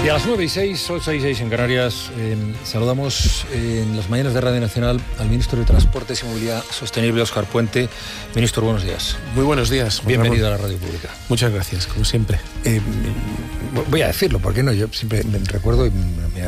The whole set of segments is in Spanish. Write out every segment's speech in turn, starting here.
Y a las 9:06, 8:06 en Canarias, saludamos en las mañanas de Radio Nacional al ministro de Transportes y Movilidad Sostenible, Óscar Puente. Ministro, buenos días. Muy buenos días. Bienvenido a la Radio Pública. Muchas gracias, como siempre. Voy a decirlo, ¿por qué no? Yo siempre me recuerdo y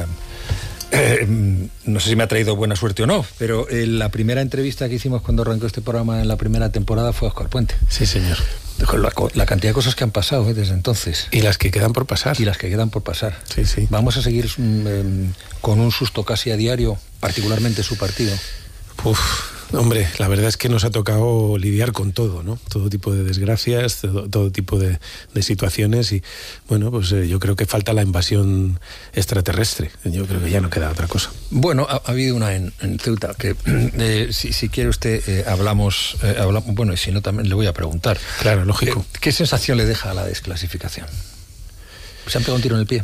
no sé si me ha traído buena suerte o no, pero la primera entrevista que hicimos cuando arrancó este programa en la primera temporada fue a Óscar Puente. Sí, señor. Con la cantidad de cosas que han pasado desde entonces. Y las que quedan por pasar. Sí, sí. Vamos a seguir con un susto casi a diario, particularmente su partido. Hombre, la verdad es que nos ha tocado lidiar con todo, ¿no? Todo tipo de desgracias, todo tipo de situaciones y, bueno, pues yo creo que falta la invasión extraterrestre. Yo creo que ya no queda otra cosa. Bueno, ha habido una en Ceuta que, si quiere usted, hablamos, bueno, y si no también le voy a preguntar. Claro, lógico. ¿Qué sensación le deja a la desclasificación? ¿Se han pegado un tiro en el pie?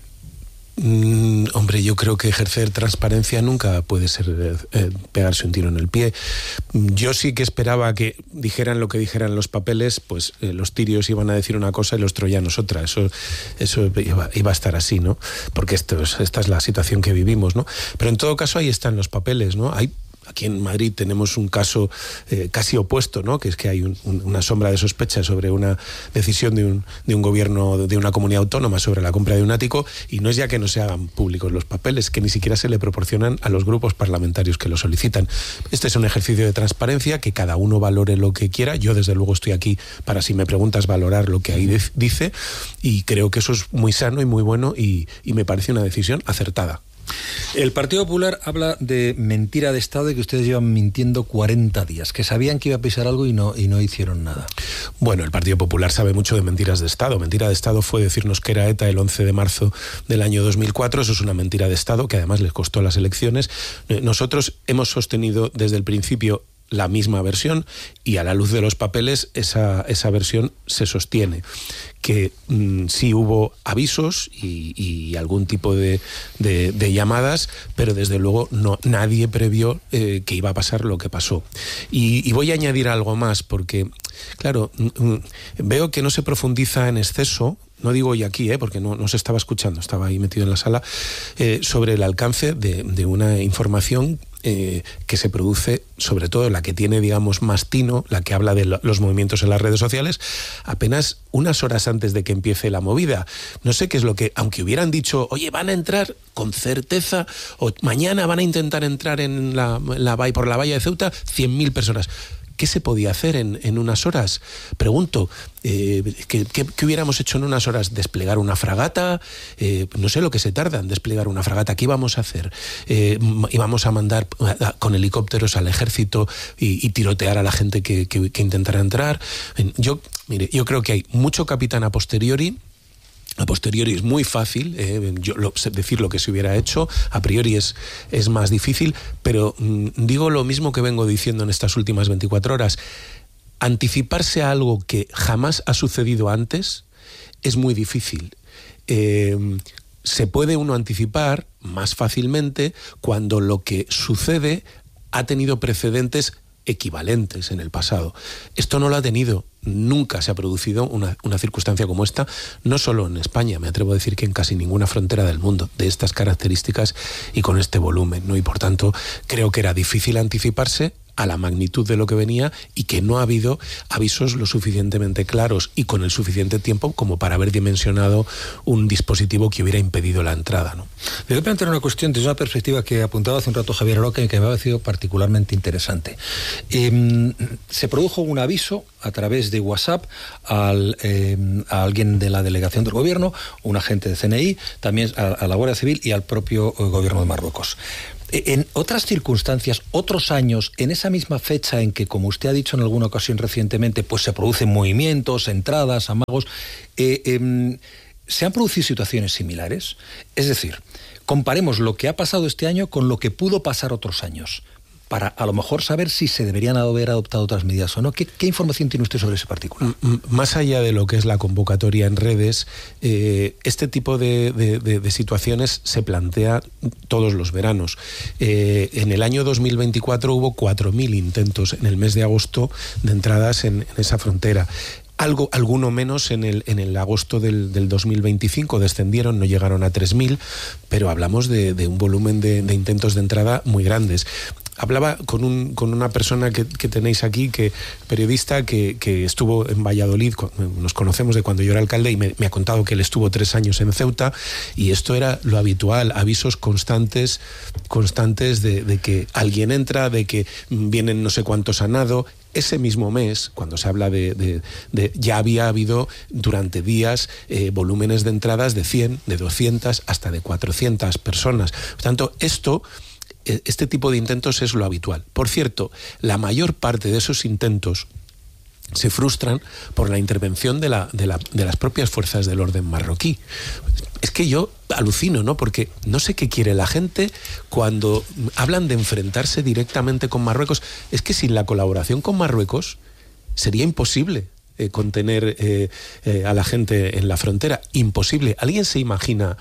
Hombre, yo creo que ejercer transparencia nunca puede ser pegarse un tiro en el pie. Yo sí que esperaba que dijeran lo que dijeran los papeles, pues los tirios iban a decir una cosa y los troyanos otra. Eso iba a estar así, ¿no? Porque esta es la situación que vivimos, ¿no? Pero en todo caso ahí están los papeles, ¿no? Aquí en Madrid tenemos un caso casi opuesto, ¿no? Que es que hay una sombra de sospecha sobre una decisión de un gobierno de una comunidad autónoma sobre la compra de un ático, y no es ya que no se hagan públicos los papeles, que ni siquiera se le proporcionan a los grupos parlamentarios que lo solicitan. Este es un ejercicio de transparencia, que cada uno valore lo que quiera. Yo desde luego estoy aquí para, si me preguntas, valorar lo que ahí dice, y creo que eso es muy sano y muy bueno y me parece una decisión acertada. El Partido Popular habla de mentira de Estado y que ustedes llevan mintiendo 40 días, que sabían que iba a pisar algo y no hicieron nada. Bueno, el Partido Popular sabe mucho de mentiras de Estado. Mentira de Estado fue decirnos que era ETA el 11 de marzo del año 2004. Eso es una mentira de Estado que además les costó las elecciones. Nosotros hemos sostenido desde el principio la misma versión, y a la luz de los papeles esa versión se sostiene, que sí hubo avisos y algún tipo de llamadas, pero desde luego nadie previó que iba a pasar lo que pasó. Y voy a añadir algo más, porque claro, veo que no se profundiza en exceso. No digo hoy aquí, porque no se estaba escuchando, estaba ahí metido en la sala, sobre el alcance de una información que se produce, sobre todo la que tiene, digamos, más tino, la que habla de los movimientos en las redes sociales, apenas unas horas antes de que empiece la movida. No sé qué es lo que, aunque hubieran dicho, oye, van a entrar con certeza, o mañana van a intentar entrar por la valla de Ceuta 100.000 personas. ¿Qué se podía hacer en unas horas? Pregunto, ¿qué hubiéramos hecho en unas horas? ¿Desplegar una fragata? No sé lo que se tarda en desplegar una fragata. ¿Qué íbamos a hacer? ¿Íbamos a mandar con helicópteros al ejército y tirotear a la gente que intentara entrar? Yo creo que hay mucho capitán a posteriori. A posteriori es muy fácil decir lo que se hubiera hecho, a priori es más difícil, pero digo lo mismo que vengo diciendo en estas últimas 24 horas. Anticiparse a algo que jamás ha sucedido antes es muy difícil. Se puede uno anticipar más fácilmente cuando lo que sucede ha tenido precedentes equivalentes en el pasado. Esto no lo ha tenido. Nunca se ha producido una circunstancia como esta, no solo en España, me atrevo a decir que en casi ninguna frontera del mundo, de estas características y con este volumen, ¿no? Y por tanto, creo que era difícil anticiparse a la magnitud de lo que venía y que no ha habido avisos lo suficientemente claros y con el suficiente tiempo como para haber dimensionado un dispositivo que hubiera impedido la entrada, ¿no? Le voy a plantear una cuestión desde una perspectiva que apuntaba hace un rato Javier Aroca y que me ha parecido particularmente interesante. Se produjo un aviso a través de WhatsApp a alguien de la delegación del gobierno, un agente de CNI, también a la Guardia Civil y al propio gobierno de Marruecos. En otras circunstancias, otros años, en esa misma fecha en que, como usted ha dicho en alguna ocasión recientemente, pues se producen movimientos, entradas, amagos, ¿se han producido situaciones similares? Es decir, comparemos lo que ha pasado este año con lo que pudo pasar otros años, para a lo mejor saber si se deberían haber adoptado otras medidas o no. ¿Qué información tiene usted sobre ese particular? Más allá de lo que es la convocatoria en redes, este tipo de situaciones se plantea todos los veranos. En el año 2024 hubo 4.000 intentos en el mes de agosto de entradas en esa frontera. alguno menos en el agosto del 2025, descendieron, no llegaron a 3.000, pero hablamos de un volumen de intentos de entrada muy grandes. Hablaba con una persona que tenéis aquí, periodista, que estuvo en Valladolid, nos conocemos de cuando yo era alcalde, y me ha contado que él estuvo 3 años en Ceuta, y esto era lo habitual, avisos constantes de que alguien entra, de que vienen no sé cuántos a nado. Ese mismo mes, cuando se habla de ya había habido durante días volúmenes de entradas de 100, de 200, hasta de 400 personas. Por tanto, este tipo de intentos es lo habitual. Por cierto, la mayor parte de esos intentos se frustran por la intervención de las propias fuerzas del orden marroquí. Es que yo alucino, ¿no? Porque no sé qué quiere la gente cuando hablan de enfrentarse directamente con Marruecos. Es que sin la colaboración con Marruecos sería imposible contener a la gente en la frontera. Imposible. ¿Alguien se imagina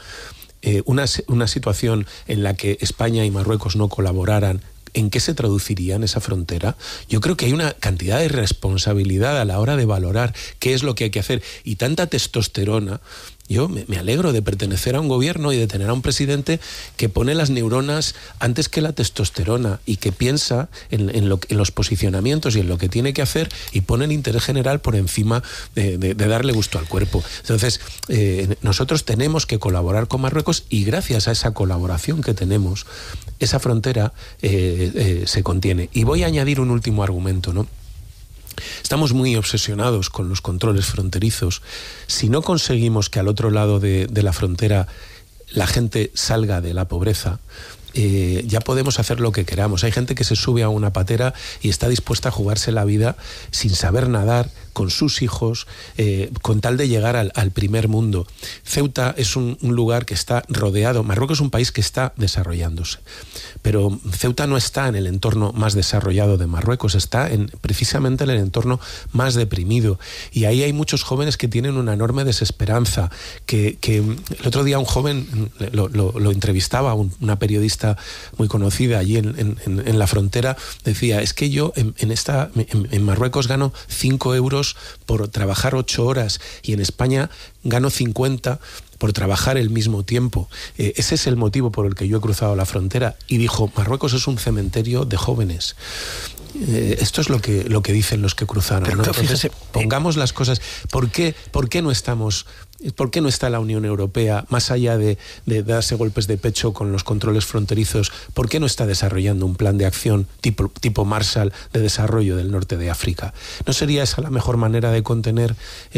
una situación en la que España y Marruecos no colaboraran? ¿En qué se traduciría en esa frontera? Yo creo que hay una cantidad de irresponsabilidad a la hora de valorar qué es lo que hay que hacer, y tanta testosterona. Yo me alegro de pertenecer a un gobierno y de tener a un presidente que pone las neuronas antes que la testosterona, y que piensa en los posicionamientos y en lo que tiene que hacer, y pone el interés general por encima de darle gusto al cuerpo. Entonces, nosotros tenemos que colaborar con Marruecos, y gracias a esa colaboración que tenemos, esa frontera se contiene. Y voy a añadir un último argumento, ¿no? Estamos muy obsesionados con los controles fronterizos. Si no conseguimos que al otro lado de la frontera la gente salga de la pobreza, ya podemos hacer lo que queramos. Hay gente que se sube a una patera y está dispuesta a jugarse la vida sin saber nadar, con sus hijos, con tal de llegar al primer mundo. Ceuta es un lugar que está rodeado. Marruecos es un país que está desarrollándose, pero Ceuta no está en el entorno más desarrollado de Marruecos, está precisamente en el entorno más deprimido, y ahí hay muchos jóvenes que tienen una enorme desesperanza. Que el otro día un joven lo entrevistaba, una periodista muy conocida allí en la frontera, decía: es que yo en Marruecos gano 5 euros por trabajar 8 horas, y en España gano 50 por trabajar el mismo tiempo. Ese es el motivo por el que yo he cruzado la frontera. Y dijo: Marruecos es un cementerio de jóvenes. Esto es lo que dicen los que cruzaron, ¿no? Entonces, fíjese, pongamos las cosas. ¿Por qué no estamos? ¿Por qué no está la Unión Europea, más allá de darse golpes de pecho con los controles fronterizos, por qué no está desarrollando un plan de acción tipo Marshall de desarrollo del norte de África? ¿No sería esa la mejor manera de contener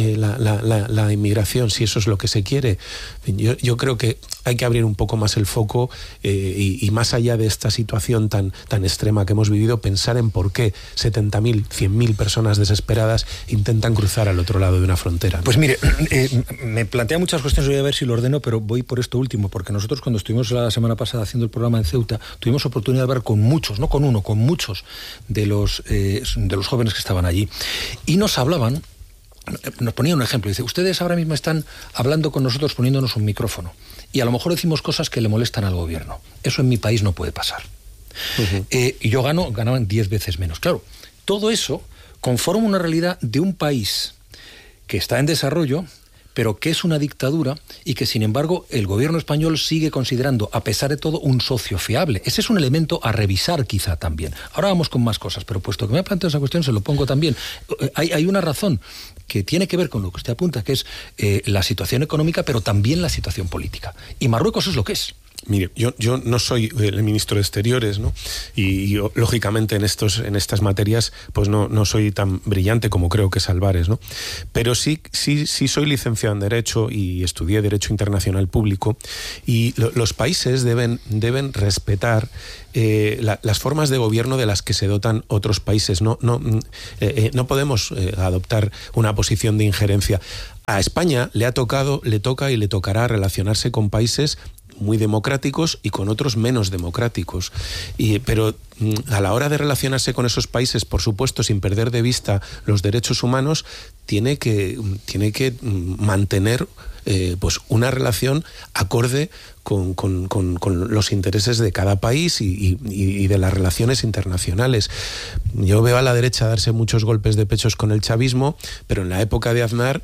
la inmigración, si eso es lo que se quiere? Yo creo que hay que abrir un poco más el foco y más allá de esta situación tan extrema que hemos vivido, pensar en por qué 70.000, 100.000 personas desesperadas intentan cruzar al otro lado de una frontera, ¿no? Pues mire, me plantea muchas cuestiones, voy a ver si lo ordeno, pero voy por esto último, porque nosotros cuando estuvimos la semana pasada haciendo el programa en Ceuta, tuvimos oportunidad de hablar con muchos, no con uno, con muchos de los jóvenes que estaban allí, y nos hablaban, nos ponían un ejemplo, dice: ustedes ahora mismo están hablando con nosotros poniéndonos un micrófono, y a lo mejor decimos cosas que le molestan al gobierno. Eso en mi país no puede pasar. Uh-huh. Y yo ganaban 10 veces menos. Claro, todo eso conforma una realidad de un país que está en desarrollo, pero que es una dictadura, y que sin embargo el gobierno español sigue considerando, a pesar de todo, un socio fiable. Ese es un elemento a revisar quizá también. Ahora vamos con más cosas, pero puesto que me ha planteado esa cuestión, se lo pongo también. Hay una razón que tiene que ver con lo que usted apunta, que es la situación económica, pero también la situación política. Y Marruecos es lo que es. Mire, yo no soy el ministro de Exteriores, ¿no? Y lógicamente en estas materias pues no soy tan brillante como creo que es Álvarez, ¿no? Pero sí soy licenciado en Derecho y estudié Derecho Internacional Público, y los países deben respetar las formas de gobierno de las que se dotan otros países. No podemos adoptar una posición de injerencia. A España le toca y le tocará relacionarse con países muy democráticos y con otros menos democráticos. Pero a la hora de relacionarse con esos países, por supuesto, sin perder de vista los derechos humanos, tiene que mantener pues una relación acorde con los intereses de cada país y de las relaciones internacionales. Yo veo a la derecha darse muchos golpes de pechos con el chavismo, pero en la época de Aznar,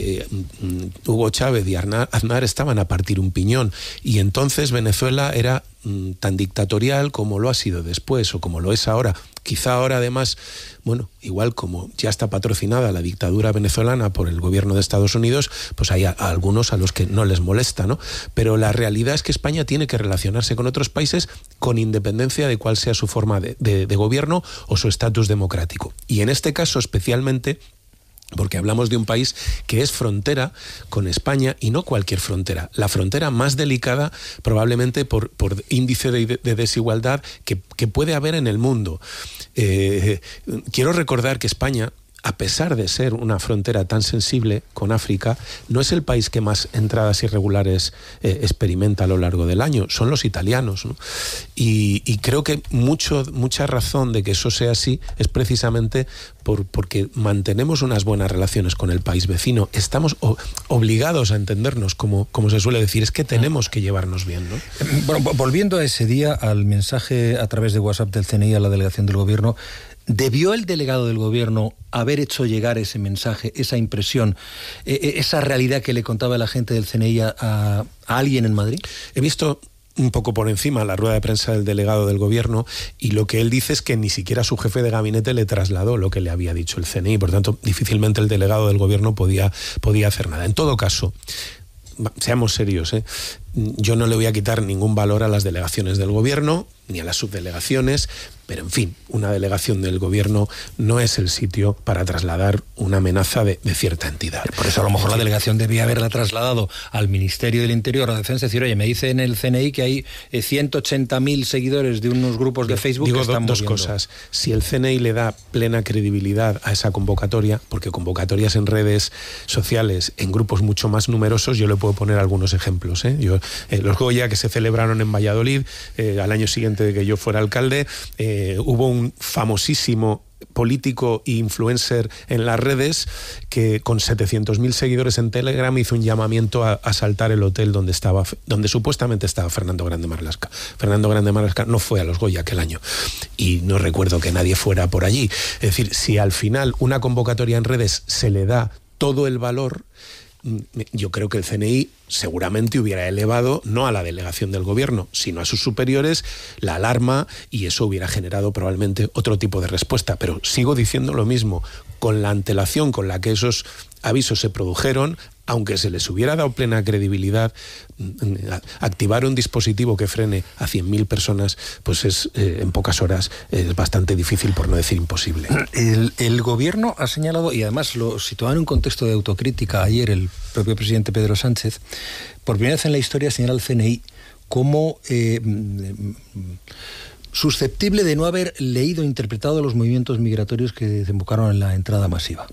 Hugo Chávez y Aznar estaban a partir un piñón, y entonces Venezuela era tan dictatorial como lo ha sido después o como lo es ahora. Quizá ahora, además, bueno, igual como ya está patrocinada la dictadura venezolana por el gobierno de Estados Unidos, pues hay algunos a los que no les molesta, ¿no? Pero la realidad es que España tiene que relacionarse con otros países con independencia de cuál sea su forma de gobierno o su estatus democrático. Y en este caso especialmente, porque hablamos de un país que es frontera con España, y no cualquier frontera, la frontera más delicada probablemente por índice de desigualdad que puede haber en el mundo. Quiero recordar que España, a pesar de ser una frontera tan sensible con África, no es el país que más entradas irregulares experimenta a lo largo del año, son los italianos, ¿no? Y creo que mucha razón de que eso sea así es precisamente porque mantenemos unas buenas relaciones con el país vecino. Estamos obligados a entendernos, como se suele decir, es que tenemos que llevarnos bien, ¿no? Bueno, volviendo a ese día, al mensaje a través de WhatsApp del CNI a la delegación del gobierno, ¿debió el delegado del gobierno haber hecho llegar ese mensaje, esa impresión, esa realidad que le contaba la gente del CNI a alguien en Madrid? He visto un poco por encima la rueda de prensa del delegado del gobierno, y lo que él dice es que ni siquiera su jefe de gabinete le trasladó lo que le había dicho el CNI, por tanto difícilmente el delegado del gobierno podía hacer nada. En todo caso, seamos serios, yo no le voy a quitar ningún valor a las delegaciones del gobierno ni a las subdelegaciones, pero en fin, una delegación del gobierno no es el sitio para trasladar una amenaza de cierta entidad. Por eso a lo mejor la delegación debía haberla trasladado al Ministerio del Interior, a la Defensa, y decir, oye, me dice en el CNI que hay 180.000 seguidores de unos grupos de Facebook que están dos moviendo. cosas. Si el CNI le da plena credibilidad a esa convocatoria, porque convocatorias en redes sociales, en grupos mucho más numerosos, yo le puedo poner algunos ejemplos. Los Goya, que se celebraron en Valladolid, al año siguiente de que yo fuera alcalde, hubo un famosísimo político e influencer en las redes que con 700.000 seguidores en Telegram hizo un llamamiento a asaltar el hotel donde supuestamente estaba Fernando Grande Marlaska. Fernando Grande Marlaska no fue a los Goya aquel año y no recuerdo que nadie fuera por allí. Es decir, si al final una convocatoria en redes se le da todo el valor, yo creo que el CNI seguramente hubiera elevado, no a la delegación del gobierno, sino a sus superiores, la alarma, y eso hubiera generado probablemente otro tipo de respuesta. Pero sigo diciendo lo mismo, con la antelación con la que esos avisos se produjeron, aunque se les hubiera dado plena credibilidad, activar un dispositivo que frene a 100.000 personas, pues es en pocas horas es bastante difícil, por no decir imposible. El gobierno ha señalado, y además lo situaba en un contexto de autocrítica ayer el propio presidente Pedro Sánchez, por primera vez en la historia señala al CNI como susceptible de no haber leído e interpretado los movimientos migratorios que desembocaron en la entrada masiva.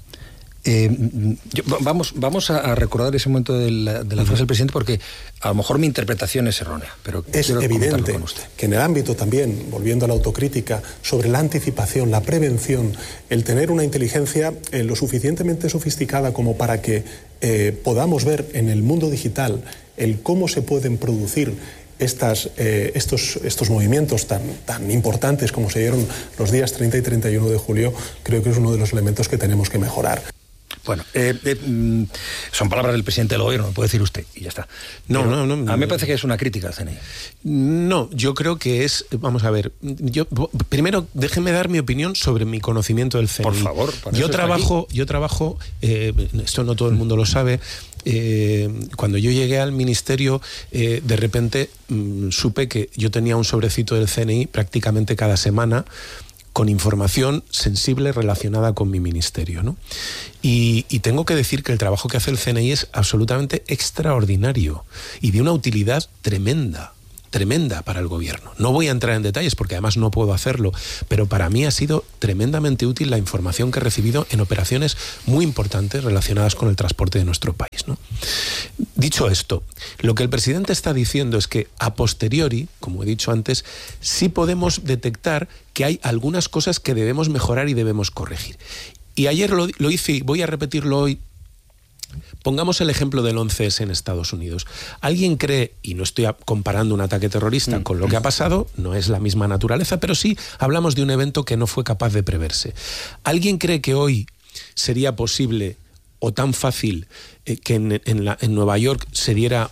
Vamos a recordar ese momento de la frase del presidente, porque a lo mejor mi interpretación es errónea, pero es evidente con usted que en el ámbito también, volviendo a la autocrítica, sobre la anticipación, la prevención, el tener una inteligencia lo suficientemente sofisticada como para que podamos ver en el mundo digital el cómo se pueden producir estos movimientos tan importantes como se dieron los días 30 y 31 de julio, creo que es uno de los elementos que tenemos que mejorar. Bueno, son palabras del presidente del gobierno, puede decir usted, y ya está. No. A mí me parece que es una crítica al CNI. No, yo creo que es... Vamos a ver, primero déjeme dar mi opinión sobre mi conocimiento del CNI. Por favor. Yo trabajo, esto no todo el mundo lo sabe, cuando yo llegué al ministerio, de repente supe que yo tenía un sobrecito del CNI prácticamente cada semana, con información sensible relacionada con mi ministerio, ¿no? Y tengo que decir que el trabajo que hace el CNI es absolutamente extraordinario y de una utilidad tremenda. tremenda para el gobierno. No voy a entrar en detalles porque además no puedo hacerlo, pero para mí ha sido tremendamente útil la información que he recibido en operaciones muy importantes relacionadas con el transporte de nuestro país, ¿no? Dicho esto, lo que el presidente está diciendo es que a posteriori, como he dicho antes, sí podemos detectar que hay algunas cosas que debemos mejorar y debemos corregir. Y ayer lo hice y voy a repetirlo hoy. Pongamos el ejemplo del 11S en Estados Unidos. ¿Alguien cree, y no estoy comparando un ataque terrorista con lo que ha pasado, no es la misma naturaleza, pero sí hablamos de un evento que no fue capaz de preverse? ¿Alguien cree que hoy sería posible o tan fácil que en Nueva York se diera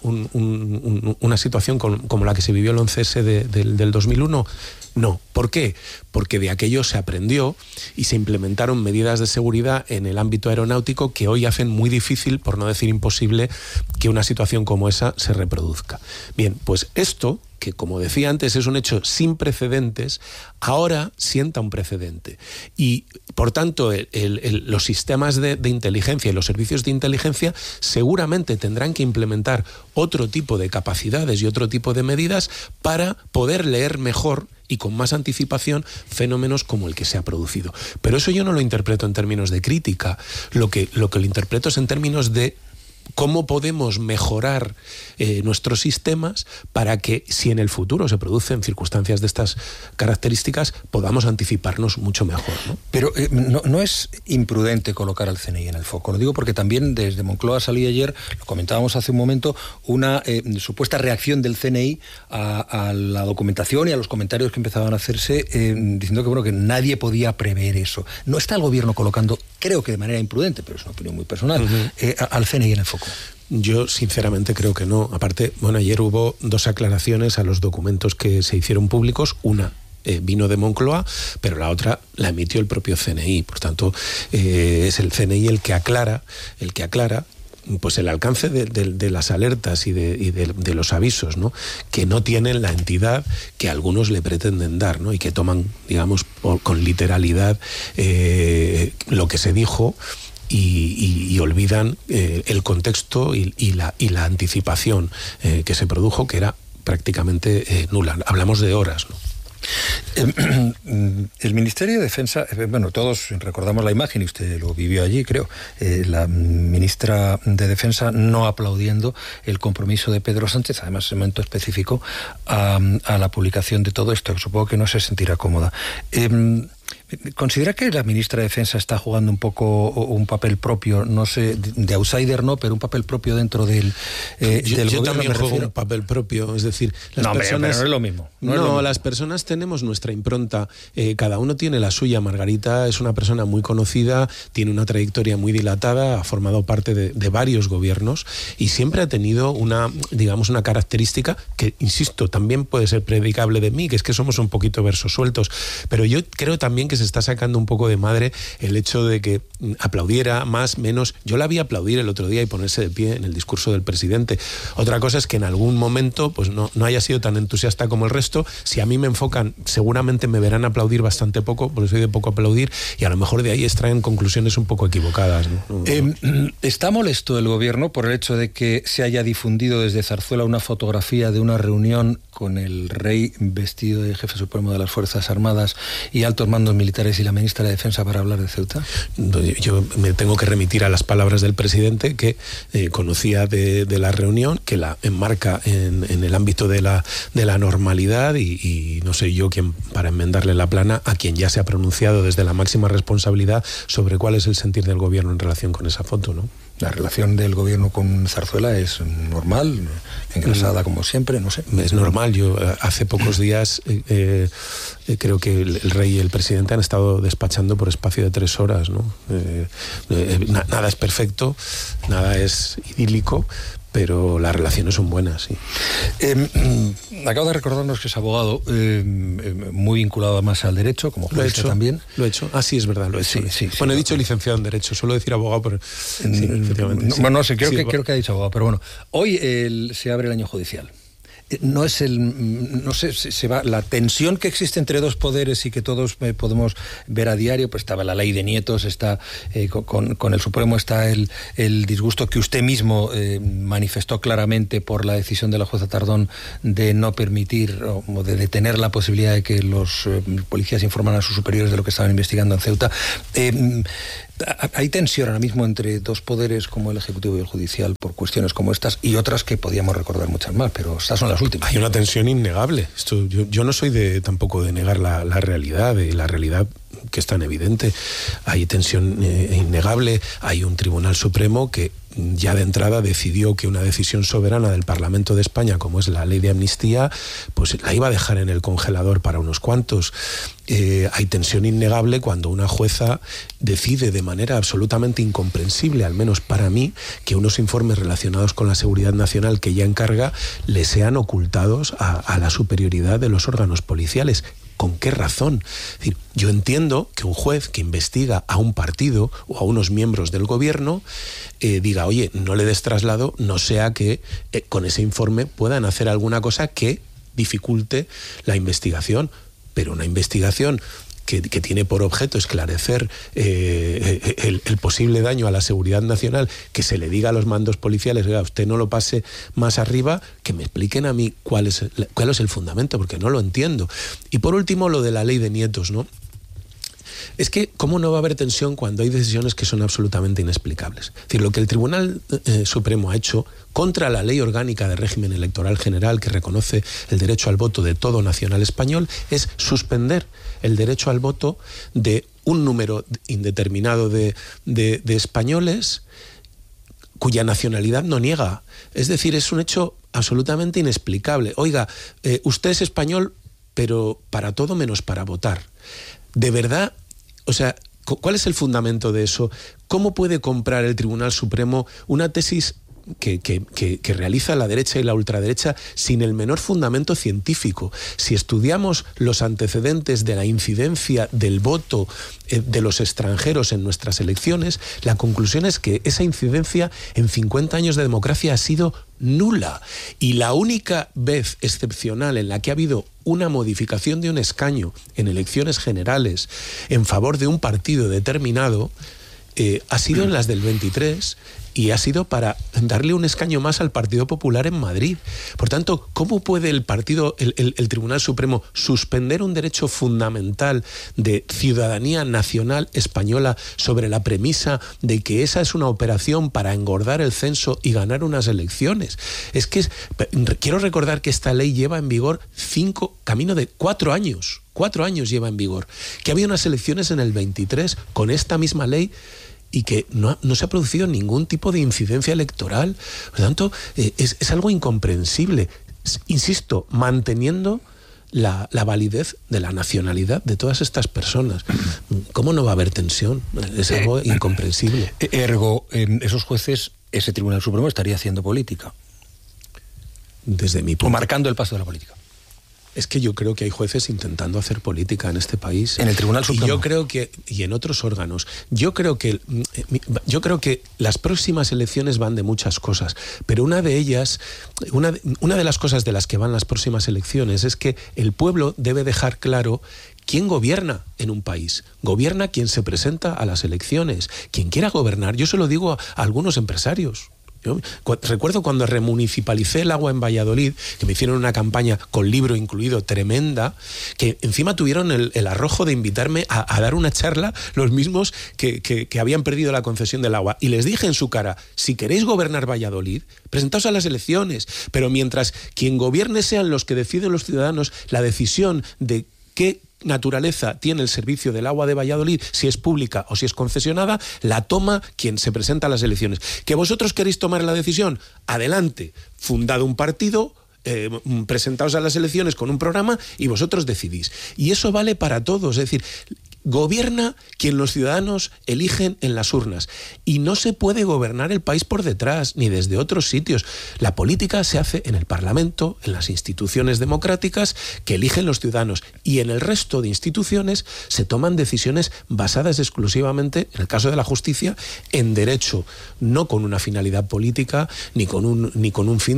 una situación como la que se vivió el 11S del 2001? No. ¿Por qué? Porque de aquello se aprendió y se implementaron medidas de seguridad en el ámbito aeronáutico que hoy hacen muy difícil, por no decir imposible, que una situación como esa se reproduzca. Bien, pues esto, que como decía antes es un hecho sin precedentes, ahora sienta un precedente. Y, por tanto, los sistemas de inteligencia y los servicios de inteligencia seguramente tendrán que implementar otro tipo de capacidades y otro tipo de medidas para poder leer mejor y con más anticipación fenómenos como el que se ha producido. Pero eso yo no lo interpreto en términos de crítica, lo que lo interpreto es en términos de cómo podemos mejorar nuestros sistemas para que, si en el futuro se producen circunstancias de estas características, podamos anticiparnos mucho mejor, ¿no? Pero no es imprudente colocar al CNI en el foco. Lo digo porque también desde Moncloa salió ayer, lo comentábamos hace un momento, una supuesta reacción del CNI a la documentación y a los comentarios que empezaban a hacerse, diciendo que, bueno, que nadie podía prever eso. ¿No está el gobierno colocando, creo que de manera imprudente, pero es una opinión muy personal, al CNI en el foco? Yo sinceramente creo que no. Aparte, bueno, ayer hubo 2 aclaraciones a los documentos que se hicieron públicos. Una vino de Moncloa, pero la otra la emitió el propio CNI. Por tanto, es el CNI el que aclara pues el alcance de las alertas y de los avisos, ¿no?, que no tienen la entidad que algunos le pretenden dar, ¿no?, y que toman, digamos, con literalidad lo que se dijo y olvidan el contexto y la anticipación que se produjo, que era prácticamente nula. Hablamos de horas, ¿no? El Ministerio de Defensa, bueno, todos recordamos la imagen y usted lo vivió allí, creo, la ministra de Defensa no aplaudiendo el compromiso de Pedro Sánchez, además en un momento específico, a la publicación de todo esto, que supongo que no se sentirá cómoda. ¿Considera que la ministra de Defensa está jugando un poco un papel propio, no sé, de outsider no, pero un papel propio dentro del gobierno? Yo también juego un papel propio, es decir, las personas... pero no es lo mismo. No, las personas tenemos nuestra impronta, cada uno tiene la suya. Margarita es una persona muy conocida, tiene una trayectoria muy dilatada, ha formado parte de varios gobiernos y siempre ha tenido una característica que, insisto, también puede ser predicable de mí, que es que somos un poquito versos sueltos, pero yo creo también que se está sacando un poco de madre el hecho de que aplaudiera más, menos. Yo la vi aplaudir el otro día y ponerse de pie en el discurso del presidente. Otra cosa es que en algún momento pues no haya sido tan entusiasta como el resto. Si a mí me enfocan, seguramente me verán aplaudir bastante poco, porque soy de poco aplaudir, y a lo mejor de ahí extraen conclusiones un poco equivocadas, ¿no? ¿Está molesto el gobierno por el hecho de que se haya difundido desde Zarzuela una fotografía de una reunión con el rey vestido de jefe supremo de las Fuerzas Armadas y altos mandos militares y la ministra de Defensa para hablar de Ceuta? Yo me tengo que remitir a las palabras del presidente, que conocía de la reunión, que la enmarca en el ámbito de la normalidad y no soy yo quien para enmendarle la plana a quien ya se ha pronunciado desde la máxima responsabilidad sobre cuál es el sentir del gobierno en relación con esa foto, ¿no? La relación del gobierno con Zarzuela es normal, engrasada como siempre, no sé. Es normal. Yo hace pocos días creo que el rey y el presidente han estado despachando por espacio de 3 horas, ¿no? Nada es perfecto, nada es idílico, pero las relaciones son buenas, sí. Acabo de recordarnos que es abogado, muy vinculado además al derecho, como jurista también. Lo he hecho. Ah, sí, es verdad, lo he hecho. Sí, bueno, he dicho licenciado en Derecho, suelo decir abogado, pero sí, efectivamente. Bueno, no sé, creo que ha dicho abogado, pero bueno. Hoy se abre el año judicial. no es no sé, se va la tensión que existe entre dos poderes y que todos podemos ver a diario. Pues estaba la ley de nietos, está con el Supremo, está el disgusto que usted mismo manifestó claramente por la decisión de la jueza Tardón de no permitir o de detener la posibilidad de que los policías informaran a sus superiores de lo que estaban investigando en Ceuta. Hay tensión ahora mismo entre dos poderes como el Ejecutivo y el Judicial por cuestiones como estas y otras que podíamos recordar muchas más, pero estas son las últimas. Hay una tensión innegable. Yo no soy tampoco de negar la realidad, que es tan evidente. Hay tensión innegable, hay un Tribunal Supremo que ya de entrada decidió que una decisión soberana del Parlamento de España, como es la ley de amnistía, pues la iba a dejar en el congelador para unos cuantos. Hay tensión innegable cuando una jueza decide de manera absolutamente incomprensible, al menos para mí, que unos informes relacionados con la seguridad nacional que ella encarga le sean ocultados a la superioridad de los órganos policiales. ¿Con qué razón? Es decir, yo entiendo que un juez que investiga a un partido o a unos miembros del gobierno diga, oye, no le des traslado, no sea que con ese informe puedan hacer alguna cosa que dificulte la investigación. Pero una investigación que tiene por objeto esclarecer el posible daño a la seguridad nacional, que se le diga a los mandos policiales, oiga, usted no lo pase más arriba, que me expliquen a mí cuál es el fundamento, porque no lo entiendo. Y por último, lo de la ley de nietos, ¿no? Es que, ¿cómo no va a haber tensión cuando hay decisiones que son absolutamente inexplicables? Es decir, lo que el Tribunal Supremo ha hecho contra la Ley Orgánica de Régimen Electoral General, que reconoce el derecho al voto de todo nacional español, es suspender el derecho al voto de un número indeterminado de españoles cuya nacionalidad no niega. Es decir, es un hecho absolutamente inexplicable. Oiga, usted es español, pero para todo menos para votar. ¿De verdad? O sea, ¿cuál es el fundamento de eso? ¿Cómo puede comprar el Tribunal Supremo una tesis que realiza la derecha y la ultraderecha sin el menor fundamento científico? Si estudiamos los antecedentes de la incidencia del voto de los extranjeros en nuestras elecciones, la conclusión es que esa incidencia en 50 años de democracia ha sido nula. Y la única vez excepcional en la que ha habido una modificación de un escaño en elecciones generales en favor de un partido determinado ha sido en las del 23 y ha sido para darle un escaño más al Partido Popular en Madrid. Por tanto, ¿cómo puede el Tribunal Supremo suspender un derecho fundamental de ciudadanía nacional española sobre la premisa de que esa es una operación para engordar el censo y ganar unas elecciones? Es que quiero recordar que esta ley lleva en vigor camino de 4 años. 4 años lleva en vigor. Que había unas elecciones en el 23 con esta misma ley y que no se ha producido ningún tipo de incidencia electoral. Por lo tanto, es algo incomprensible. Insisto, manteniendo la validez de la nacionalidad de todas estas personas. ¿Cómo no va a haber tensión? Es algo incomprensible. Ergo, esos jueces, ese Tribunal Supremo estaría haciendo política. Desde mi punto. O marcando el paso de la política. Es que yo creo que hay jueces intentando hacer política en este país. En el Tribunal Supremo. Y yo creo que, y en otros órganos. Yo creo que las próximas elecciones van de muchas cosas, pero una de ellas, una de las cosas de las que van las próximas elecciones es que el pueblo debe dejar claro quién gobierna en un país. Gobierna quien se presenta a las elecciones. Quien quiera gobernar. Yo se lo digo a algunos empresarios. Yo recuerdo cuando remunicipalicé el agua en Valladolid, que me hicieron una campaña con libro incluido tremenda, que encima tuvieron el arrojo de invitarme a dar una charla los mismos que habían perdido la concesión del agua. Y les dije en su cara, si queréis gobernar Valladolid, presentaos a las elecciones, pero mientras quien gobierne sean los que deciden los ciudadanos la decisión de qué naturaleza tiene el servicio del agua de Valladolid, si es pública o si es concesionada, la toma quien se presenta a las elecciones. ¿Que vosotros queréis tomar la decisión? Adelante, fundad un partido, presentaos a las elecciones con un programa y vosotros decidís. Y eso vale para todos, es decir, gobierna quien los ciudadanos eligen en las urnas. Y no se puede gobernar el país por detrás, ni desde otros sitios. La política se hace en el Parlamento, en las instituciones democráticas que eligen los ciudadanos. Y en el resto de instituciones se toman decisiones basadas exclusivamente, en el caso de la justicia, en derecho, no con una finalidad política, ni con un fin de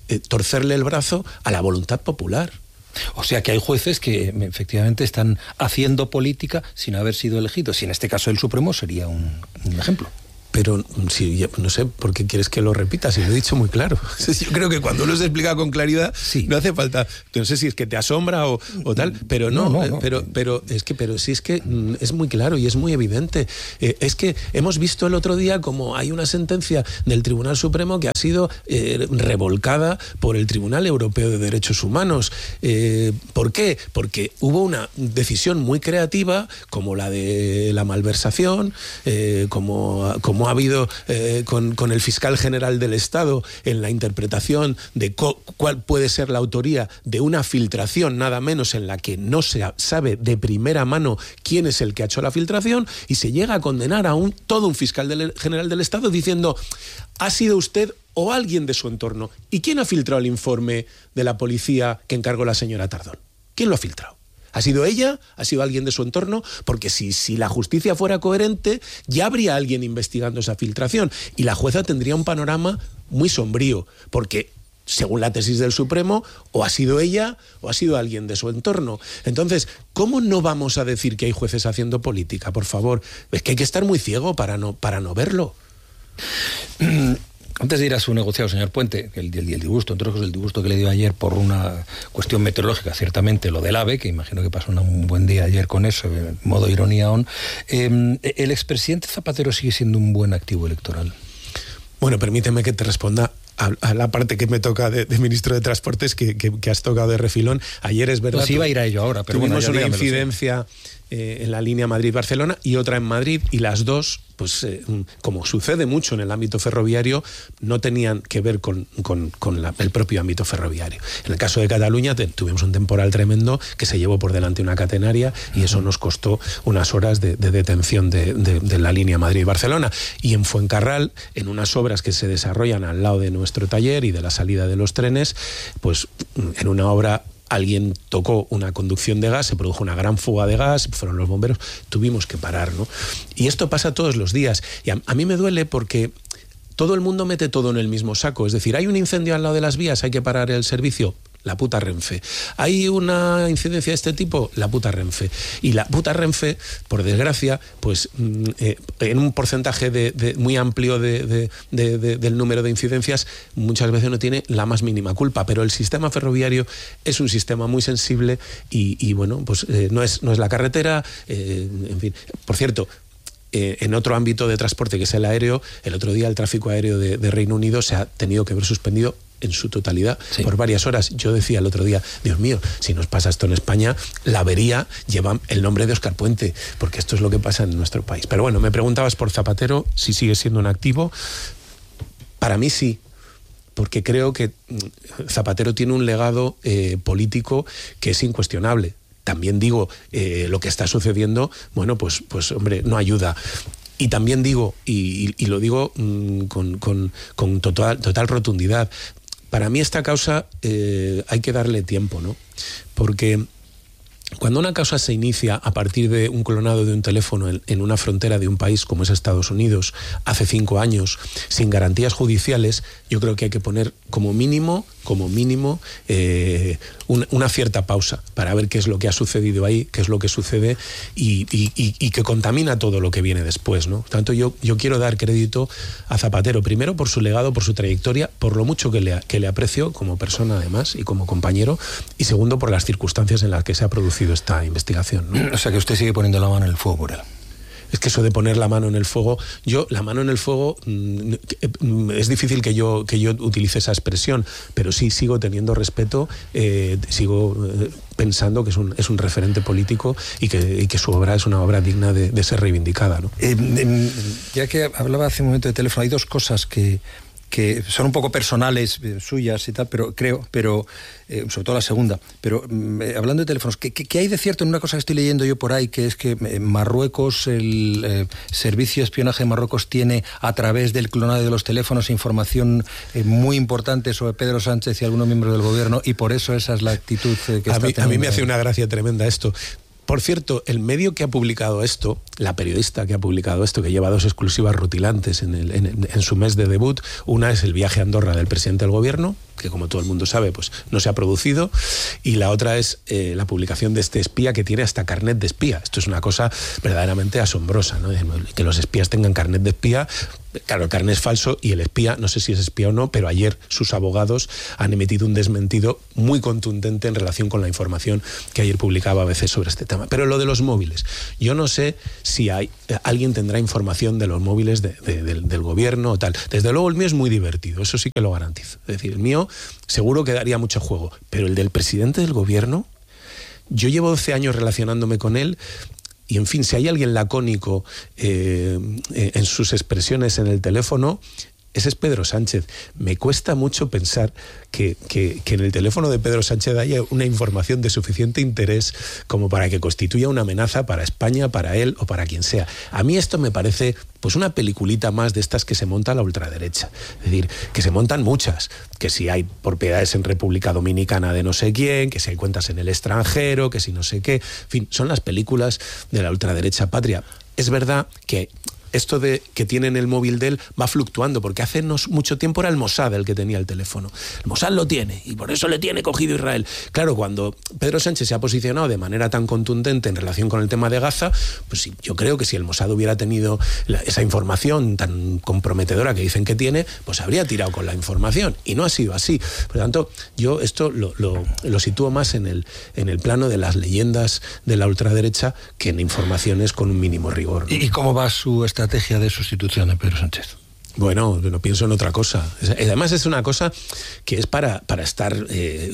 torcerle el brazo a la voluntad popular. O sea que hay jueces que efectivamente están haciendo política sin haber sido elegidos. Y en este caso el Supremo sería un ejemplo. Pero sí, no sé por qué quieres que lo repita, si lo he dicho muy claro. Yo creo que cuando uno se explica con claridad, sí, no hace falta. No sé si es que te asombra o tal, pero no. Pero sí es que es muy claro y es muy evidente. Es que hemos visto el otro día como hay una sentencia del Tribunal Supremo que ha sido revolcada por el Tribunal Europeo de Derechos Humanos. ¿Por qué? Porque hubo una decisión muy creativa, como la de la malversación, como ha habido con el fiscal general del Estado en la interpretación de cuál puede ser la autoría de una filtración, nada menos, en la que no se sabe de primera mano quién es el que ha hecho la filtración, y se llega a condenar a todo un fiscal general del Estado diciendo: ha sido usted o alguien de su entorno. ¿Y quién ha filtrado el informe de la policía que encargó la señora Tardón? ¿Quién lo ha filtrado? ¿Ha sido ella? ¿Ha sido alguien de su entorno? Porque si la justicia fuera coherente, ya habría alguien investigando esa filtración y la jueza tendría un panorama muy sombrío, porque según la tesis del Supremo, o ha sido ella o ha sido alguien de su entorno. Entonces, ¿cómo no vamos a decir que hay jueces haciendo política? Por favor, es que hay que estar muy ciego para no verlo. Antes de ir a su negociado, señor Puente, el disgusto, entre otros el disgusto que le dio ayer por una cuestión meteorológica, ciertamente lo del AVE, que imagino que pasó un buen día ayer con eso, en modo ironía aún, ¿el expresidente Zapatero sigue siendo un buen activo electoral? Bueno, permíteme que te responda a la parte que me toca de ministro de Transportes, que has tocado de refilón. Ayer es verdad... Pues iba a ir a ello ahora, pero tuvimos bueno, una incidencia en la línea Madrid-Barcelona y otra en Madrid, y las dos, pues como sucede mucho en el ámbito ferroviario, no tenían que ver con el propio ámbito ferroviario. En el caso de Cataluña tuvimos un temporal tremendo que se llevó por delante una catenaria y eso nos costó unas horas de detención de la línea Madrid-Barcelona. Y en Fuencarral, en unas obras que se desarrollan al lado de nuestro taller y de la salida de los trenes, pues en una obra alguien tocó una conducción de gas, se produjo una gran fuga de gas, fueron los bomberos, tuvimos que parar, ¿no? Y esto pasa todos los días. Y a mí me duele porque todo el mundo mete todo en el mismo saco. Es decir, hay un incendio al lado de las vías, hay que parar el servicio. La puta Renfe. Hay una incidencia de este tipo, la puta Renfe. Y la puta Renfe, por desgracia, pues en un porcentaje muy amplio del número de incidencias, muchas veces no tiene la más mínima culpa. Pero el sistema ferroviario es un sistema muy sensible y bueno, pues no es la carretera, en fin. Por cierto, en otro ámbito de transporte, que es el aéreo, el otro día el tráfico aéreo de Reino Unido se ha tenido que ver suspendido en su totalidad, sí, por varias horas. Yo decía el otro día, Dios mío, si nos pasa esto en España, la avería lleva el nombre de Óscar Puente, porque esto es lo que pasa en nuestro país. Pero bueno, me preguntabas por Zapatero, si sigue siendo un activo. Para mí sí, porque creo que Zapatero tiene un legado político que es incuestionable. También digo, lo que está sucediendo, bueno, pues hombre, no ayuda. Y también digo, y lo digo con total rotundidad, para mí esta causa hay que darle tiempo, ¿no? Porque cuando una causa se inicia a partir de un clonado de un teléfono en una frontera de un país como es Estados Unidos, hace 5 años, sin garantías judiciales, yo creo que hay que poner como mínimo una cierta pausa para ver qué es lo que ha sucedido ahí, qué es lo que sucede y que contamina todo lo que viene después, ¿no? Por tanto, yo quiero dar crédito a Zapatero, primero por su legado, por su trayectoria, por lo mucho que le aprecio como persona además y como compañero, y segundo por las circunstancias en las que se ha producido esta investigación, ¿no? O sea que usted sigue poniendo la mano en el fuego por él. Es que eso de poner la mano en el fuego, la mano en el fuego, es difícil que yo utilice esa expresión, pero sí sigo teniendo respeto, sigo pensando que es un referente político y que su obra es una obra digna de ser reivindicada, ¿no? Ya que hablaba hace un momento de teléfono, hay dos cosas que son un poco personales suyas y tal, pero sobre todo la segunda. Pero hablando de teléfonos, ¿qué hay de cierto en una cosa que estoy leyendo yo por ahí, que es que Marruecos, el servicio de espionaje de Marruecos tiene a través del clonado de los teléfonos información muy importante sobre Pedro Sánchez y algunos miembros del gobierno, y por eso esa es la actitud que está teniendo? A mí me hace una gracia tremenda esto. Por cierto, el medio que ha publicado esto, la periodista que ha publicado esto, que lleva 2 exclusivas rutilantes en su mes de debut, una es el viaje a Andorra del presidente del gobierno, que como todo el mundo sabe, pues no se ha producido, y la otra es la publicación de este espía que tiene hasta carnet de espía. Esto es una cosa verdaderamente asombrosa, ¿no? Que los espías tengan carnet de espía. Claro, el carnet es falso y el espía, no sé si es espía o no, pero ayer sus abogados han emitido un desmentido muy contundente en relación con la información que ayer publicaba ABC sobre este tema. Pero lo de los móviles, yo no sé si alguien tendrá información de los móviles del gobierno o tal. Desde luego el mío es muy divertido, eso sí que lo garantizo. Es decir, el mío seguro que daría mucho juego, pero el del presidente del gobierno, yo llevo 12 años relacionándome con él. Y en fin, si hay alguien lacónico en sus expresiones en el teléfono, ese es Pedro Sánchez. Me cuesta mucho pensar que en el teléfono de Pedro Sánchez haya una información de suficiente interés como para que constituya una amenaza para España, para él o para quien sea. A mí esto me parece pues una peliculita más de estas que se monta la ultraderecha. Es decir, que se montan muchas, que si hay propiedades en República Dominicana de no sé quién, que si hay cuentas en el extranjero, que si no sé qué. En fin, son las películas de la ultraderecha patria. Es verdad que esto de que tienen el móvil de él va fluctuando, porque hace no mucho tiempo era el Mossad el que tenía el teléfono. El Mossad lo tiene y por eso le tiene cogido Israel. Claro, cuando Pedro Sánchez se ha posicionado de manera tan contundente en relación con el tema de Gaza, pues sí, yo creo que si el Mossad hubiera tenido esa información tan comprometedora que dicen que tiene, pues habría tirado con la información, y no ha sido así. Por lo tanto, yo esto lo sitúo más en el plano de las leyendas de la ultraderecha que en informaciones con un mínimo rigor, ¿no? ¿Y cómo va su estrategia de sustitución de Pedro Sánchez? Bueno, no pienso en otra cosa. Además es una cosa que es para estar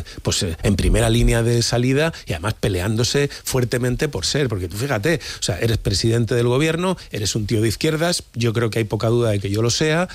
en primera línea de salida y además peleándose fuertemente por ser, porque tú fíjate, o sea, eres presidente del gobierno, eres un tío de izquierdas, yo creo que hay poca duda de que yo lo sea,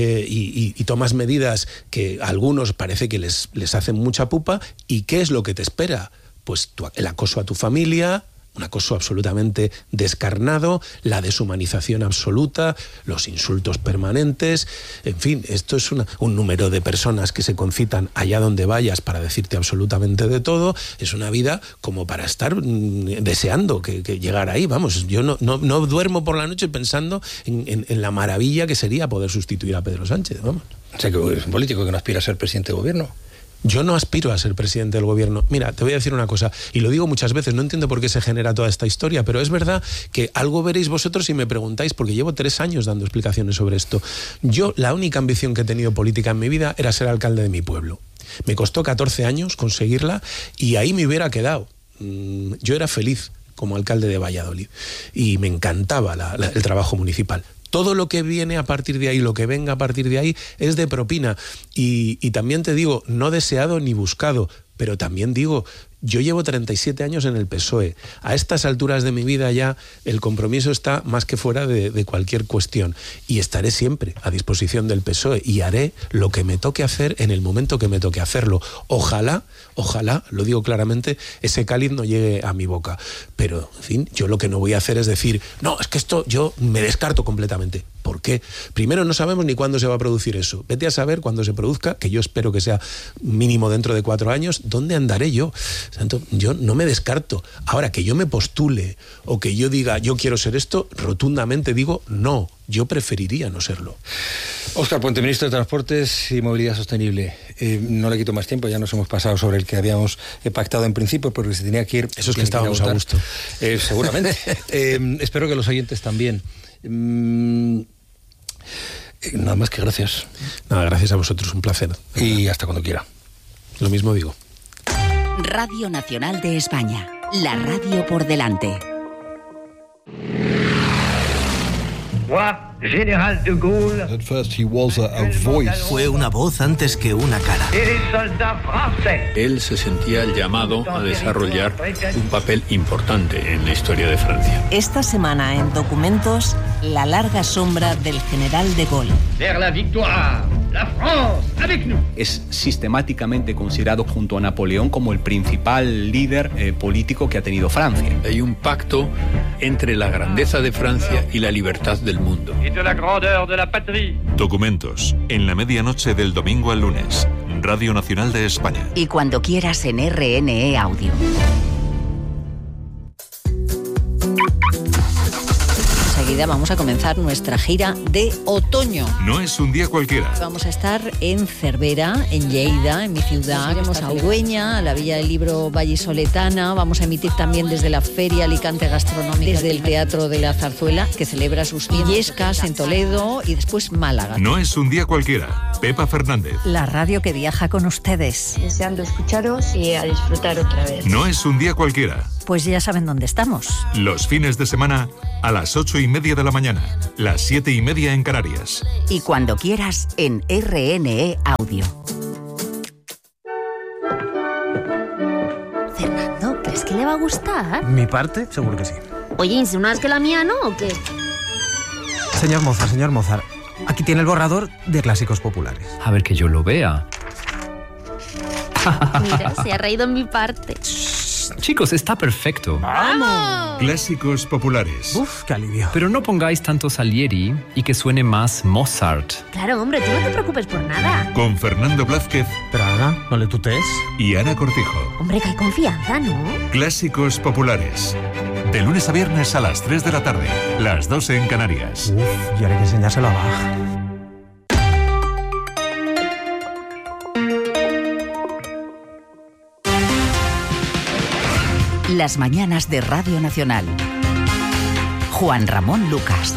y tomas medidas que a algunos parece que les hacen mucha pupa. ¿Y qué es lo que te espera? Pues el acoso a tu familia, un acoso absolutamente descarnado, la deshumanización absoluta, los insultos permanentes, en fin, esto es un número de personas que se concitan allá donde vayas para decirte absolutamente de todo. Es una vida como para estar deseando que llegar ahí, vamos. Yo no duermo por la noche pensando en la maravilla que sería poder sustituir a Pedro Sánchez, vamos. O sea, que es un político que no aspira a ser presidente de gobierno. Yo no aspiro a ser presidente del gobierno. Mira, te voy a decir una cosa, y lo digo muchas veces, no entiendo por qué se genera toda esta historia, pero es verdad que algo veréis vosotros si me preguntáis, porque llevo 3 años dando explicaciones sobre esto. Yo, la única ambición que he tenido política en mi vida era ser alcalde de mi pueblo. Me costó 14 años conseguirla y ahí me hubiera quedado. Yo era feliz como alcalde de Valladolid y me encantaba el trabajo municipal. Todo lo que viene a partir de ahí, lo que venga a partir de ahí, es de propina. Y también te digo, no deseado ni buscado, pero también digo, yo llevo 37 años en el PSOE. A estas alturas de mi vida ya el compromiso está más que fuera de cualquier cuestión. Y estaré siempre a disposición del PSOE y haré lo que me toque hacer en el momento que me toque hacerlo. Ojalá, lo digo claramente, ese cáliz no llegue a mi boca. Pero, en fin, yo lo que no voy a hacer es decir, no, es que esto yo me descarto completamente. ¿Por qué? Primero, no sabemos ni cuándo se va a producir eso. Vete a saber cuándo se produzca, que yo espero que sea mínimo dentro de 4 años, ¿dónde andaré yo? Tanto, yo no me descarto. Ahora, que yo me postule o que yo diga yo quiero ser esto, rotundamente digo no. Yo preferiría no serlo. Óscar Puente, ministro de Transportes y Movilidad Sostenible. No le quito más tiempo, ya nos hemos pasado sobre el que habíamos pactado en principio, porque se tenía que ir. Eso es que estábamos a gusto. Seguramente. Espero que los oyentes también. Nada más que gracias. Nada, gracias a vosotros, un placer. Y hasta cuando quiera. Lo mismo digo. Radio Nacional de España, la radio por delante. General de Gaulle. At first he was a voice. Fue una voz antes que una cara. Él se sentía llamado a desarrollar un papel importante en la historia de Francia. Esta semana en Documentos, la larga sombra del general de Gaulle. Vers la victoire, la France, avec nous. Es sistemáticamente considerado junto a Napoleón como el principal líder político que ha tenido Francia. Hay un pacto entre la grandeza de Francia y la libertad del mundo. Y de la grandeur de la patrie. Documentos, en la medianoche del domingo al lunes. Radio Nacional de España. Y cuando quieras en RNE Audio. enseguida vamos a comenzar nuestra gira de otoño. No es un día cualquiera. Vamos a estar en Cervera, en Lleida, en mi ciudad. Iremos a Ugüeña, a la Villa del Libro vallisoletana. Vamos a emitir también desde la Feria Alicante Gastronómica, desde el Teatro de la Zarzuela, que celebra sus Illescas en Toledo, y después Málaga. No es un día cualquiera. Pepa Fernández. La radio que viaja con ustedes. Deseando escucharos y a disfrutar otra vez. No es un día cualquiera. Pues ya saben dónde estamos. Los fines de semana a las 8:30 de la mañana, las 7:30 en Canarias. Y cuando quieras en RNE Audio. Fernando, ¿crees que le va a gustar? ¿Mi parte? Seguro que sí. Oye, ¿insinúas que la mía no o qué? Señor Mozart, aquí tiene el borrador de Clásicos Populares. A ver que yo lo vea. Mira, se ha reído en mi parte. Chicos, está perfecto. ¡Vamos! Clásicos Populares. Uf, qué alivio. Pero no pongáis tanto Salieri y que suene más Mozart. Claro, hombre, tú no te preocupes por nada. Con Fernando Blázquez. Pero Ana, no le tutees. Y Ana Cortijo. Hombre, que hay confianza, ¿no? Clásicos Populares. De lunes a viernes a las 3 de la tarde. Las 2 en Canarias. Uf, y ahora hay que enseñárselo a Bach. Las mañanas de Radio Nacional. Juan Ramón Lucas.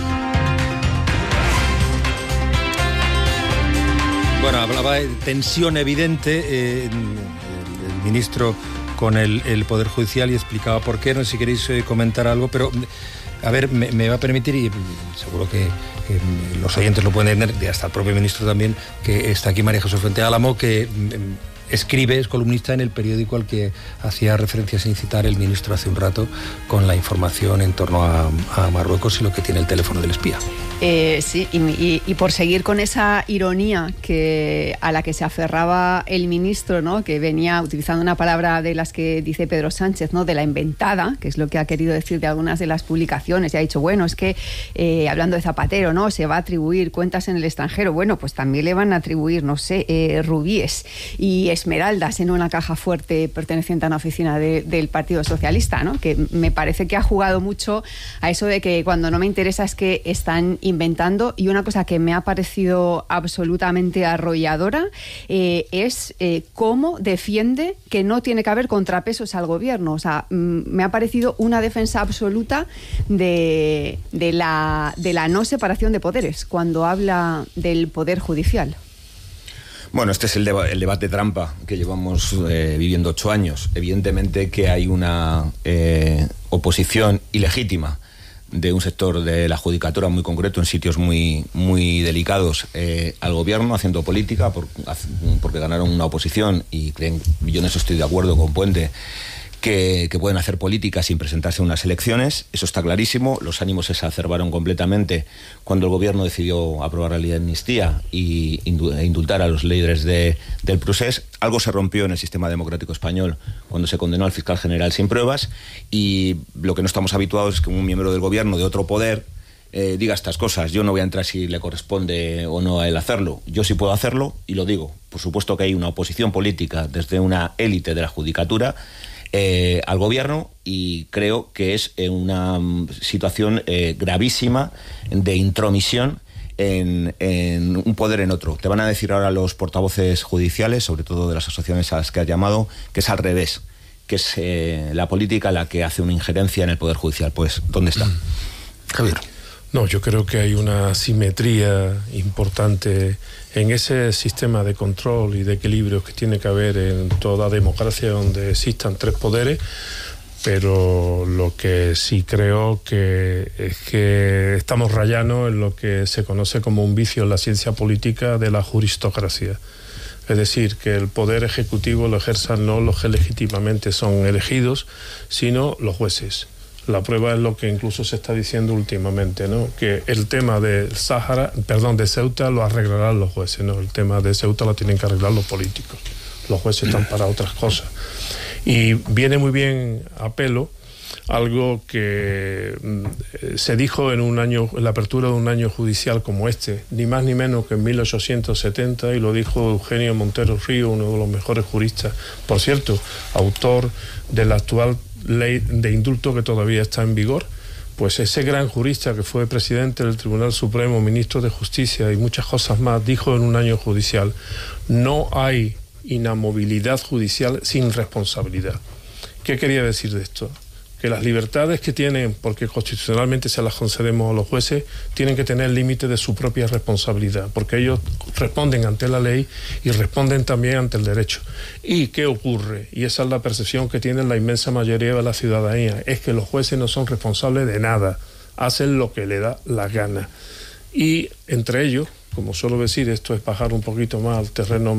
Bueno, hablaba de tensión evidente el ministro con el Poder Judicial y explicaba por qué. No sé si queréis comentar algo, pero a ver, me va a permitir, y seguro que los oyentes lo pueden entender, y hasta el propio ministro también, que está aquí María Jesús Fuente Álamo, que escribe, es columnista en el periódico al que hacía referencia sin citar el ministro hace un rato, con la información en torno a Marruecos y lo que tiene el teléfono del espía. Sí, y por seguir con esa ironía a la que se aferraba el ministro, ¿no?, que venía utilizando una palabra de las que dice Pedro Sánchez, ¿no?, de la inventada, que es lo que ha querido decir de algunas de las publicaciones, y ha dicho, bueno, es que hablando de Zapatero, ¿no?, se va a atribuir cuentas en el extranjero. Bueno, pues también le van a atribuir, no sé, rubíes y esmeraldas en una caja fuerte perteneciente a una oficina del Partido Socialista, ¿no?, que me parece que ha jugado mucho a eso de que cuando no me interesa es que están inventando. Y una cosa que me ha parecido absolutamente arrolladora es cómo defiende que no tiene que haber contrapesos al gobierno. O sea, me ha parecido una defensa absoluta de la no separación de poderes cuando habla del Poder Judicial. Bueno, este es el debate trampa que llevamos viviendo 8 años. Evidentemente que hay una oposición ilegítima de un sector de la judicatura muy concreto, en sitios muy, muy delicados, al gobierno, haciendo política, porque ganaron una oposición y creen, yo en eso estoy de acuerdo con Puente, que pueden hacer política sin presentarse a unas elecciones. Eso está clarísimo. Los ánimos se exacerbaron completamente cuando el gobierno decidió aprobar la ley de amnistía e indultar a los líderes del procés. Algo se rompió en el sistema democrático español cuando se condenó al fiscal general sin pruebas, y lo que no estamos habituados es que un miembro del gobierno de otro poder diga estas cosas. Yo no voy a entrar si le corresponde o no a él hacerlo. Yo sí puedo hacerlo y lo digo. Por supuesto que hay una oposición política desde una élite de la judicatura al gobierno, y creo que es una situación gravísima de intromisión en un poder en otro. Te van a decir ahora los portavoces judiciales, sobre todo de las asociaciones a las que has llamado, que es al revés, que es la política la que hace una injerencia en el Poder Judicial. Pues, ¿dónde está? Javier. No, yo creo que hay una simetría importante en ese sistema de control y de equilibrio que tiene que haber en toda democracia donde existan 3 poderes, pero lo que sí creo que es que estamos rayando en lo que se conoce como un vicio en la ciencia política de la juristocracia. Es decir, que el poder ejecutivo lo ejerzan no los que legítimamente son elegidos, sino los jueces. La prueba es lo que incluso se está diciendo últimamente, ¿no?, que el tema de Ceuta lo arreglarán los jueces, ¿no? El tema de Ceuta lo tienen que arreglar los políticos. Los jueces están para otras cosas. Y viene muy bien a pelo algo que se dijo en la apertura de un año judicial como este, ni más ni menos que en 1870, y lo dijo Eugenio Montero Río, uno de los mejores juristas, por cierto, autor de la actual ley de indulto que todavía está en vigor, pues ese gran jurista que fue presidente del Tribunal Supremo, ministro de Justicia y muchas cosas más, dijo en un año judicial: no hay inamovilidad judicial sin responsabilidad. ¿Qué quería decir de esto? Que las libertades que tienen, porque constitucionalmente se las concedemos a los jueces, tienen que tener límite de su propia responsabilidad, porque ellos responden ante la ley y responden también ante el derecho. ¿Y qué ocurre? Y esa es la percepción que tiene la inmensa mayoría de la ciudadanía, es que los jueces no son responsables de nada, hacen lo que le da la gana. Y entre ellos, como suelo decir, esto es bajar un poquito más al terreno